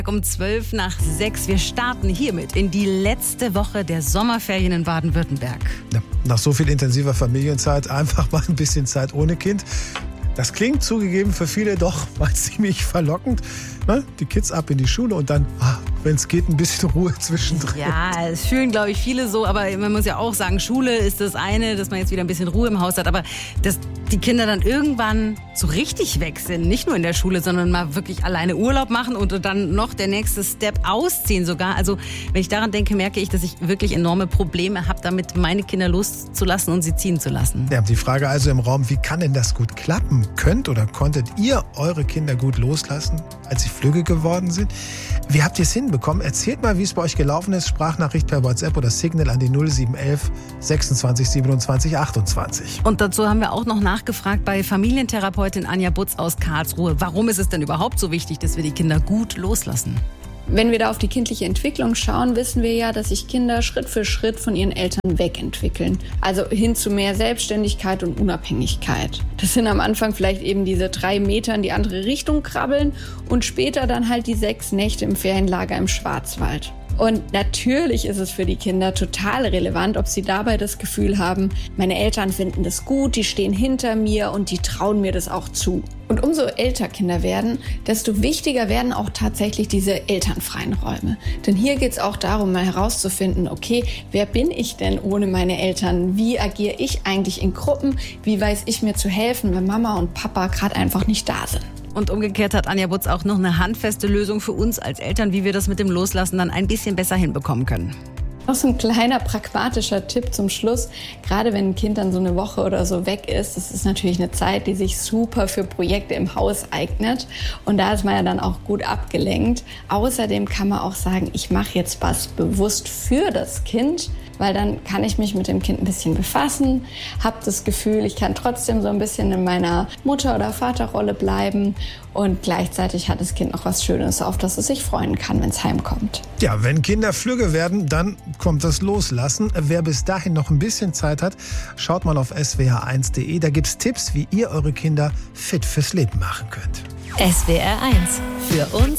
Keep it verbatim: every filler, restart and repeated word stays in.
Um zwölf nach sechs. Wir starten hiermit in die letzte Woche der Sommerferien in Baden-Württemberg. Ja, nach so viel intensiver Familienzeit einfach mal ein bisschen Zeit ohne Kind. Das klingt zugegeben für viele doch mal ziemlich verlockend. Ne? Die Kids ab in die Schule und dann, wenn es geht, ein bisschen Ruhe zwischendrin. Ja, es fühlen, glaube ich, viele so. Aber man muss ja auch sagen, Schule ist das eine, dass man jetzt wieder ein bisschen Ruhe im Haus hat. Aber dass die Kinder dann irgendwann so richtig weg sind, nicht nur in der Schule, sondern mal wirklich alleine Urlaub machen und dann noch der nächste Step ausziehen sogar. Also wenn ich daran denke, merke ich, dass ich wirklich enorme Probleme habe, damit meine Kinder loszulassen und sie ziehen zu lassen. Ja, die Frage also im Raum, wie kann denn das gut klappen? Könnt oder konntet ihr eure Kinder gut loslassen, als sie flügge geworden sind? Wie habt ihr es hinbekommen? Erzählt mal, wie es bei euch gelaufen ist. Sprachnachricht per WhatsApp oder Signal an die null sieben elf sechsundzwanzig siebenundzwanzig achtundzwanzig. Und dazu haben wir auch noch nachgefragt bei Familientherapeutin Anja Butz aus Karlsruhe. Warum ist es denn überhaupt so wichtig, dass wir die Kinder gut loslassen? Wenn wir da auf die kindliche Entwicklung schauen, wissen wir ja, dass sich Kinder Schritt für Schritt von ihren Eltern wegentwickeln. Also hin zu mehr Selbstständigkeit und Unabhängigkeit. Das sind am Anfang vielleicht eben diese drei Meter in die andere Richtung krabbeln und später dann halt die sechs Nächte im Ferienlager im Schwarzwald. Und natürlich ist es für die Kinder total relevant, ob sie dabei das Gefühl haben, meine Eltern finden das gut, die stehen hinter mir und die trauen mir das auch zu. Und umso älter Kinder werden, desto wichtiger werden auch tatsächlich diese elternfreien Räume. Denn hier geht es auch darum, mal herauszufinden, okay, wer bin ich denn ohne meine Eltern? Wie agiere ich eigentlich in Gruppen? Wie weiß ich mir zu helfen, wenn Mama und Papa gerade einfach nicht da sind? Und umgekehrt hat Anja Butz auch noch eine handfeste Lösung für uns als Eltern, wie wir das mit dem Loslassen dann ein bisschen besser hinbekommen können. Noch so ein kleiner pragmatischer Tipp zum Schluss. Gerade wenn ein Kind dann so eine Woche oder so weg ist, das ist natürlich eine Zeit, die sich super für Projekte im Haus eignet. Und da ist man ja dann auch gut abgelenkt. Außerdem kann man auch sagen, ich mache jetzt was bewusst für das Kind, weil dann kann ich mich mit dem Kind ein bisschen befassen, habe das Gefühl, ich kann trotzdem so ein bisschen in meiner Mutter- oder Vaterrolle bleiben und gleichzeitig hat das Kind noch was Schönes, auf das es sich freuen kann, wenn es heimkommt. Ja, wenn Kinder flügge werden, dann kommt das Loslassen. Wer bis dahin noch ein bisschen Zeit hat, schaut mal auf s w r eins punkt d e. Da gibt's Tipps, wie ihr eure Kinder fit fürs Leben machen könnt. S W R eins. Für uns